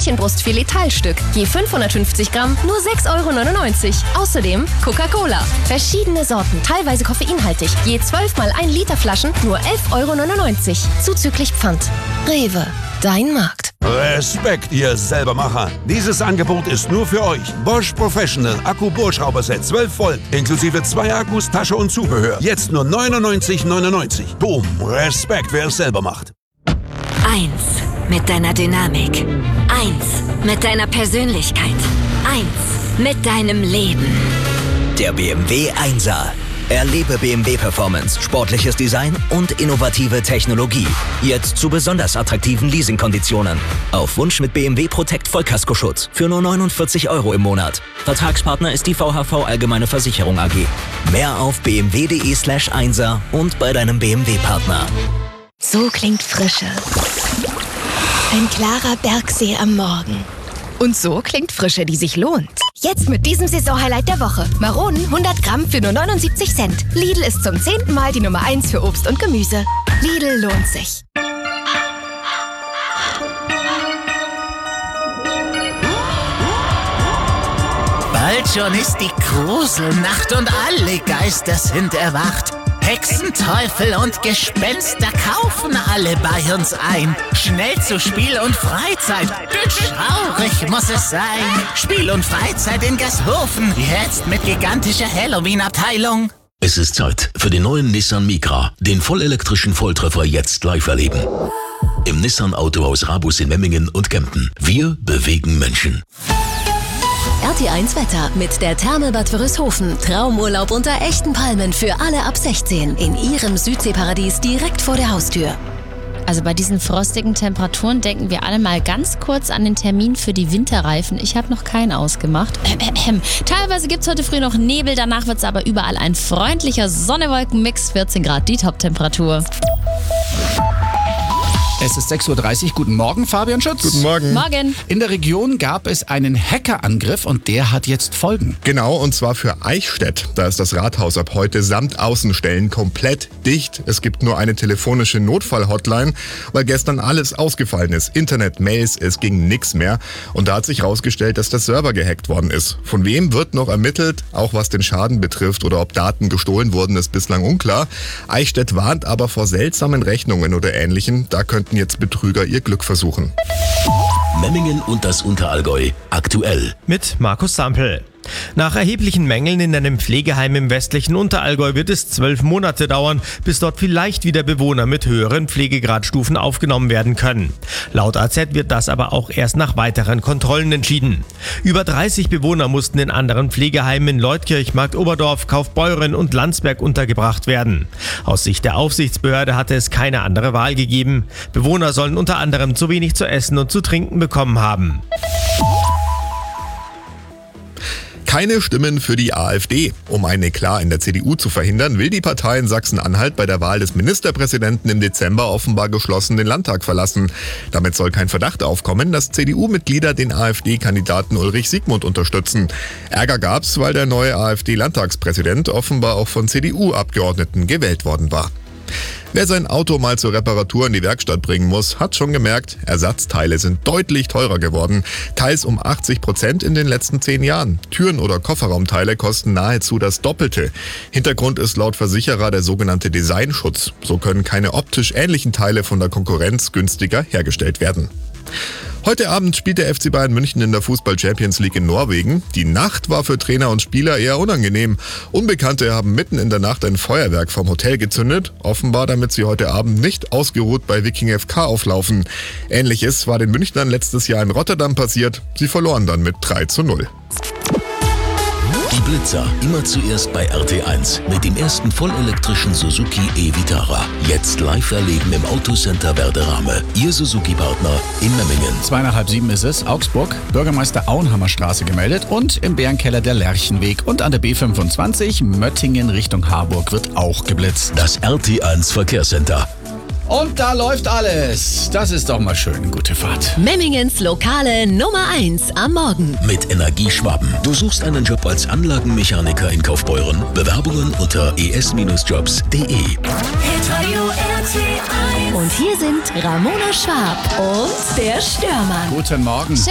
Hähnchenbrustfilet Teilstück. Je 550 Gramm nur 6,99 €. Außerdem Coca-Cola. Verschiedene Sorten, teilweise koffeinhaltig. Je 12 mal 1 Liter Flaschen nur 11,99 €. Zuzüglich Pfand. Rewe. Dein Markt. Respekt, ihr Selbermacher. Dieses Angebot ist nur für euch. Bosch Professional Akku-Bohrschrauberset 12 Volt. Inklusive 2 Akkus, Tasche und Zubehör. Jetzt nur 99,99 €. Boom. Respekt, wer es selber macht. 1 mit deiner Dynamik. 1 mit deiner Persönlichkeit. 1 mit deinem Leben. Der BMW 1er. Erlebe BMW Performance, sportliches Design und innovative Technologie. Jetzt zu besonders attraktiven Leasingkonditionen. Auf Wunsch mit BMW Protect Vollkaskoschutz für nur 49 € im Monat. Vertragspartner ist die VHV Allgemeine Versicherung AG. Mehr auf bmw.de/1er und bei deinem BMW-Partner. So klingt Frische. Ein klarer Bergsee am Morgen. Und so klingt Frische, die sich lohnt. Jetzt mit diesem Saisonhighlight der Woche. Maronen 100 Gramm für nur 79 Cent. Lidl ist zum 10. Mal die Nummer 1 für Obst und Gemüse. Lidl lohnt sich. Bald schon ist die Gruselnacht und alle Geister sind erwacht. Hexen, Teufel und Gespenster kaufen alle bei uns ein. Schnell zu Spiel und Freizeit, denn schaurig muss es sein. Spiel und Freizeit in Gashofen, jetzt mit gigantischer Halloween-Abteilung. Es ist Zeit für den neuen Nissan Micra, den vollelektrischen Volltreffer jetzt live erleben. Im Nissan Autohaus Rabus in Memmingen und Kempten. Wir bewegen Menschen. RT1 Wetter mit der Therme Bad Wörishofen. Traumurlaub unter echten Palmen für alle ab 16 in ihrem Südseeparadies direkt vor der Haustür. Also bei diesen frostigen Temperaturen denken wir alle mal ganz kurz an den Termin für die Winterreifen. Ich habe noch keinen ausgemacht. Teilweise gibt es heute früh noch Nebel, danach wird es aber überall ein freundlicher Sonne-Wolken-Mix, 14 Grad die Top-Temperatur. Es ist 6:30 Uhr. Guten Morgen, Fabian Schütz. Guten Morgen. Morgen. In der Region gab es einen Hackerangriff und der hat jetzt Folgen. Genau, und zwar für Eichstätt. Da ist das Rathaus ab heute samt Außenstellen komplett dicht. Es gibt nur eine telefonische Notfall-Hotline, weil gestern alles ausgefallen ist. Internet, Mails, es ging nichts mehr. Und da hat sich herausgestellt, dass der Server gehackt worden ist. Von wem wird noch ermittelt? Auch was den Schaden betrifft oder ob Daten gestohlen wurden, ist bislang unklar. Eichstätt warnt aber vor seltsamen Rechnungen oder Ähnlichem. Da könnten jetzt Betrüger ihr Glück versuchen. Memmingen und das Unterallgäu. Aktuell. Mit Markus Sampel. Nach erheblichen Mängeln in einem Pflegeheim im westlichen Unterallgäu wird es 12 Monate dauern, bis dort vielleicht wieder Bewohner mit höheren Pflegegradstufen aufgenommen werden können. Laut AZ wird das aber auch erst nach weiteren Kontrollen entschieden. Über 30 Bewohner mussten in anderen Pflegeheimen in Leutkirch, Marktoberdorf, Kaufbeuren und Landsberg untergebracht werden. Aus Sicht der Aufsichtsbehörde hatte es keine andere Wahl gegeben. Bewohner sollen unter anderem zu wenig zu essen und zu trinken bekommen haben. Keine Stimmen für die AfD. Um ein Eklat in der CDU zu verhindern, will die Partei in Sachsen-Anhalt bei der Wahl des Ministerpräsidenten im Dezember offenbar geschlossen den Landtag verlassen. Damit soll kein Verdacht aufkommen, dass CDU-Mitglieder den AfD-Kandidaten Ulrich Siegmund unterstützen. Ärger gab's, weil der neue AfD-Landtagspräsident offenbar auch von CDU-Abgeordneten gewählt worden war. Wer sein Auto mal zur Reparatur in die Werkstatt bringen muss, hat schon gemerkt, Ersatzteile sind deutlich teurer geworden. Teils um 80% in den letzten 10 Jahren. Türen oder Kofferraumteile kosten nahezu das Doppelte. Hintergrund ist laut Versicherer der sogenannte Designschutz. So können keine optisch ähnlichen Teile von der Konkurrenz günstiger hergestellt werden. Heute Abend spielt der FC Bayern München in der Fußball-Champions League in Norwegen. Die Nacht war für Trainer und Spieler eher unangenehm. Unbekannte haben mitten in der Nacht ein Feuerwerk vom Hotel gezündet, offenbar damit sie heute Abend nicht ausgeruht bei Viking FK auflaufen. Ähnliches war den Münchnern letztes Jahr in Rotterdam passiert. Sie verloren dann mit 3:0. Die Blitzer immer zuerst bei RT1 mit dem ersten vollelektrischen Suzuki e-Vitara. Jetzt live erleben im Autocenter Werderame. Ihr Suzuki-Partner in Memmingen. 6:30 ist es. Augsburg, Bürgermeister Auenhammer Straße gemeldet und im Bärenkeller der Lerchenweg und an der B25 Möttingen Richtung Harburg wird auch geblitzt. Das RT1 Verkehrscenter. Und da läuft alles. Das ist doch mal schön. Gute Fahrt. Memmingens Lokale Nummer 1 am Morgen. Mit Energieschwaben. Du suchst einen Job als Anlagenmechaniker in Kaufbeuren? Bewerbungen unter es-jobs.de. Und hier sind Ramona Schwab und der Störmann. Guten Morgen.